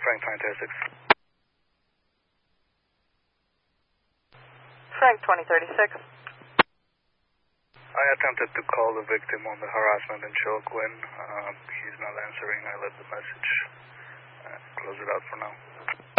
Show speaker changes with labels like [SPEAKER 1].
[SPEAKER 1] Frank 2036.
[SPEAKER 2] Frank 2036.
[SPEAKER 1] I attempted to call the victim on the harassment in Chilcoin. He's not answering. I left the message. Close it out for now.